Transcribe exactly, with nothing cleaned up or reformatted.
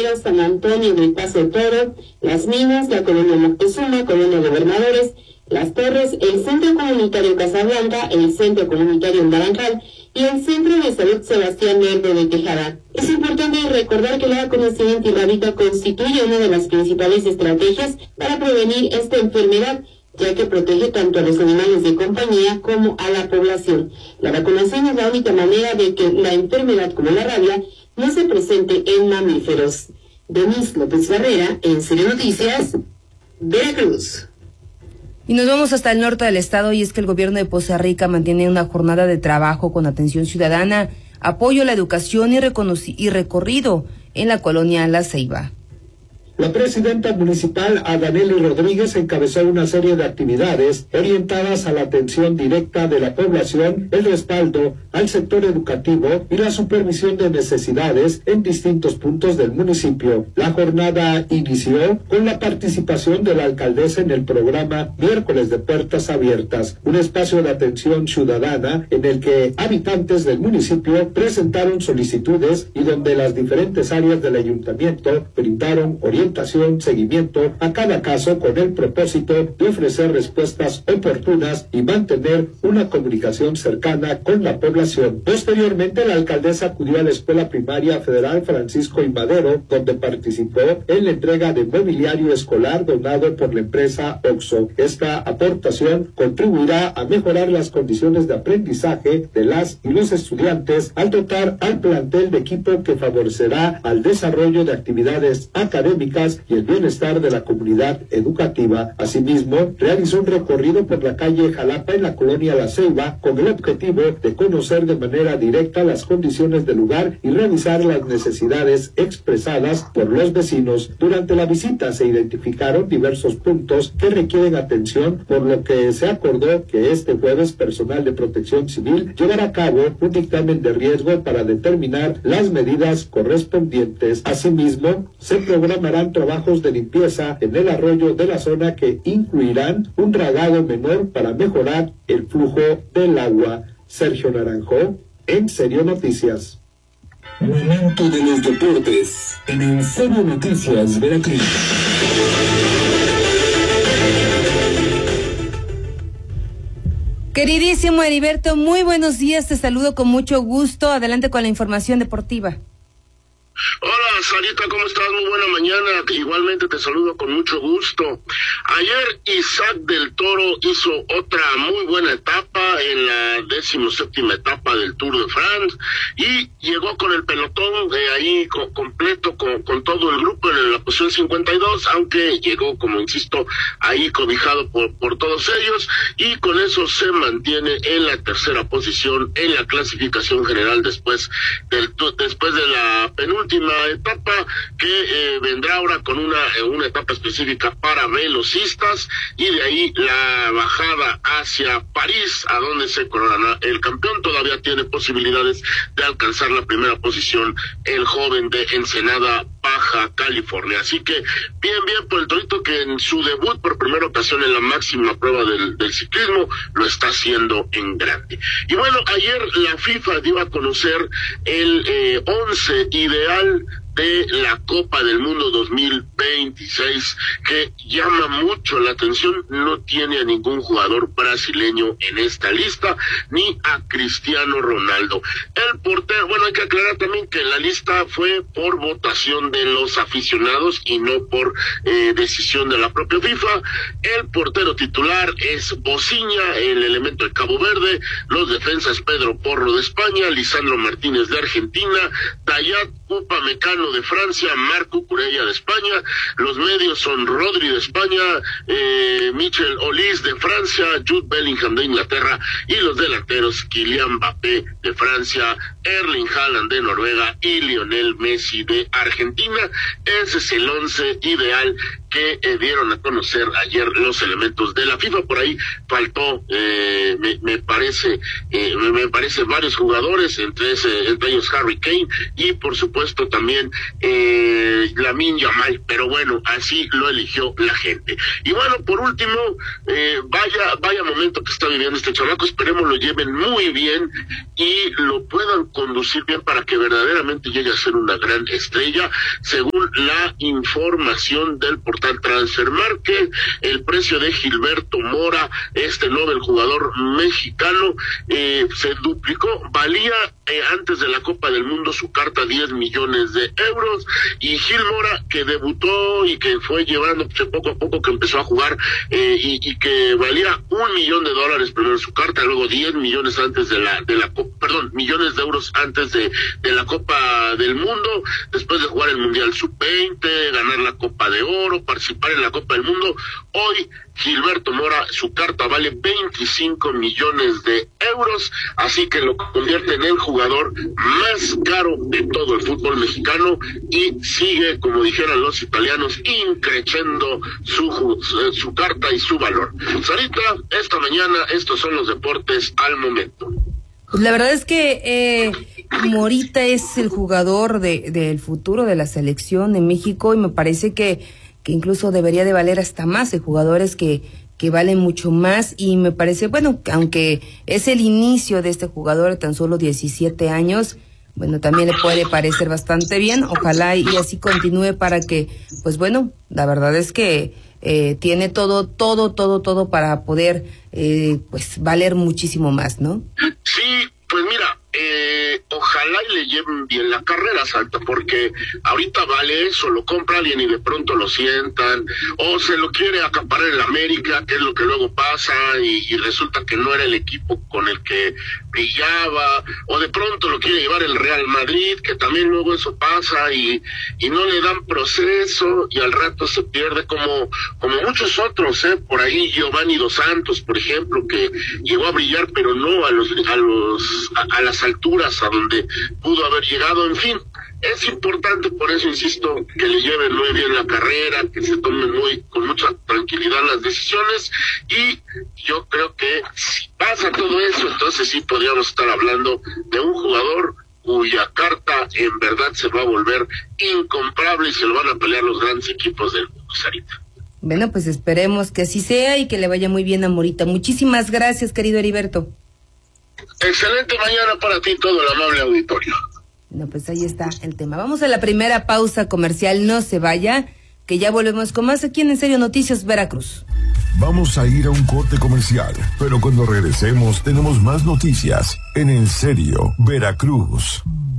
Madero, San Antonio del Paso de Toro, Las Minas, la Colonia Moctezuma, Colonia Gobernadores, Las Torres, el Centro Comunitario Casablanca, el Centro Comunitario Naranjal y el Centro de Salud Sebastián Verde de Tejada. Es importante recordar que la vacunación antirrábica constituye una de las principales estrategias para prevenir esta enfermedad, ya que protege tanto a los animales de compañía como a la población. La vacunación es la única manera de que la enfermedad como la rabia no se presente en mamíferos. Denise López Barrera, en Serio Noticias, Veracruz. Y nos vamos hasta el norte del estado, y es que el gobierno de Poza Rica mantiene una jornada de trabajo con atención ciudadana, apoyo a la educación y, reconoci- y recorrido en la colonia La Ceiba. La presidenta municipal, Adaneli Rodríguez, encabezó una serie de actividades orientadas a la atención directa de la población, el respaldo al sector educativo y la supervisión de necesidades en distintos puntos del municipio. La jornada inició con la participación de la alcaldesa en el programa Miércoles de Puertas Abiertas, un espacio de atención ciudadana en el que habitantes del municipio presentaron solicitudes y donde las diferentes áreas del ayuntamiento brindaron orientación seguimiento a cada caso con el propósito de ofrecer respuestas oportunas y mantener una comunicación cercana con la población. Posteriormente, la alcaldesa acudió a la Escuela Primaria Federal Francisco I. Madero, donde participó en la entrega de mobiliario escolar donado por la empresa Oxxo. Esta aportación contribuirá a mejorar las condiciones de aprendizaje de las y los estudiantes al dotar al plantel de equipo que favorecerá al desarrollo de actividades académicas y el bienestar de la comunidad educativa. Asimismo, realizó un recorrido por la calle Jalapa en la colonia La Ceiba con el objetivo de conocer de manera directa las condiciones del lugar y revisar las necesidades expresadas por los vecinos. Durante la visita se identificaron diversos puntos que requieren atención, por lo que se acordó que este jueves personal de Protección Civil llevará a cabo un dictamen de riesgo para determinar las medidas correspondientes. Asimismo, se programarán trabajos de limpieza en el arroyo de la zona que incluirán un dragado menor para mejorar el flujo del agua. Sergio Naranjo, en Serio Noticias. Momento de los deportes en En Serio Noticias Veracruz. Queridísimo Heriberto, muy buenos días, te saludo con mucho gusto. Adelante con la información deportiva. Hola, Sarita, ¿cómo estás? Muy buena mañana. Igualmente te saludo con mucho gusto. Ayer Isaac del Toro hizo otra muy buena etapa en la decimoséptima etapa del Tour de France y llegó con el pelotón de ahí co- completo con, con todo el grupo en la posición cincuenta y dos, aunque llegó, como insisto, ahí cobijado por, por todos ellos, y con eso se mantiene en la tercera posición en la clasificación general después del después de la penúltima última etapa que eh, vendrá ahora con una eh, una etapa específica para velocistas, y de ahí la bajada hacia París, a donde se corona el campeón. Todavía tiene posibilidades de alcanzar la primera posición el joven de Ensenada, Baja California. Así que bien, bien por el Torito, que en su debut por primera ocasión en la máxima prueba del, del ciclismo lo está haciendo en grande. Y bueno, ayer la FIFA dio a conocer el eh, once ideal de la Copa del Mundo dos mil veintiséis, que llama mucho la atención. No tiene a ningún jugador brasileño en esta lista, ni a Cristiano Ronaldo. El portero, bueno, hay que aclarar también que la lista fue por votación de los aficionados y no por eh, decisión de la propia FIFA. El portero titular es Bociña, el elemento de Cabo Verde. Los defensas: Pedro Porro de España, Lisandro Martínez de Argentina, Dayat Upamecano de Francia, Marco Curella de España. Los medios son Rodri de España, eh, Michel Olis de Francia, Jude Bellingham de Inglaterra, y los delanteros Kylian Mbappé de Francia, Erling Haaland de Noruega y Lionel Messi de Argentina. Ese es el once ideal que eh, dieron a conocer ayer los elementos de la FIFA. Por ahí faltó, eh, me, me parece, eh, me, me parece varios jugadores, entre ese, entre ellos Harry Kane, y por supuesto también eh, Lamine Yamal, pero bueno, así lo eligió la gente. Y bueno, por último, eh, vaya, vaya momento que está viviendo este chamaco, esperemos lo lleven muy bien y lo puedan conducir bien para que verdaderamente llegue a ser una gran estrella. Según la información del portal Transfermarkt, el precio de Gilberto Mora, este Nobel jugador mexicano, eh, se duplicó, valía eh, antes de la Copa del Mundo su carta diez millones de euros, y Gil Mora, que debutó y que fue llevando pues, poco a poco, que empezó a jugar eh, y, y que valía un millón de dólares primero su carta, luego diez millones antes de la de la Copa, perdón, millones de euros antes de, de la Copa del Mundo, después de jugar el Mundial sub veinte, ganar la Copa de Oro, participar en la Copa del Mundo. Hoy Gilberto Mora, su carta vale veinticinco millones de euros, así que lo convierte en el jugador más caro de todo el fútbol mexicano y sigue, como dijeran los italianos, increciendo su, su, su carta y su valor. Sarita, esta mañana estos son los deportes al momento. Pues la verdad es que eh, Morita es el jugador de del futuro de la selección de México y me parece que, que incluso debería de valer hasta más. Hay jugadores que, que valen mucho más y me parece, bueno, aunque es el inicio de este jugador de tan solo diecisiete años, bueno, también le puede parecer bastante bien. Ojalá y así continúe para que, pues bueno, la verdad es que eh, tiene todo, todo, todo, todo para poder, eh, pues, valer muchísimo más, ¿no? Sí, pues mira, eh, ojalá y le lleven bien la carrera, Santa, porque ahorita vale eso, lo compra alguien y de pronto lo sientan, o se lo quiere acaparar en la América, que es lo que luego pasa, y, y resulta que no era el equipo con el que brillaba, o de pronto lo quiere llevar el Real Madrid, que también luego eso pasa, y, y no le dan proceso, y al rato se pierde, como, como muchos otros, eh, por ahí Giovanni Dos Santos, por ejemplo, que llegó a brillar, pero no a los, a los, a, a las alturas a donde pudo haber llegado. En fin, es importante, por eso insisto, que le lleven muy bien la carrera, que se tomen muy con mucha tranquilidad las decisiones, y yo creo que si pasa todo eso, entonces sí podríamos estar hablando de un jugador cuya carta en verdad se va a volver incomparable y se lo van a pelear los grandes equipos del mundo, Sarita. Bueno, pues esperemos que así sea y que le vaya muy bien a Morita. Muchísimas gracias, querido Heriberto. Excelente mañana para ti, todo el amable auditorio. No, pues ahí está el tema. Vamos a la primera pausa comercial, no se vaya, que ya volvemos con más aquí en En Serio Noticias Veracruz. Vamos a ir a un corte comercial, pero cuando regresemos tenemos más noticias en En Serio Veracruz.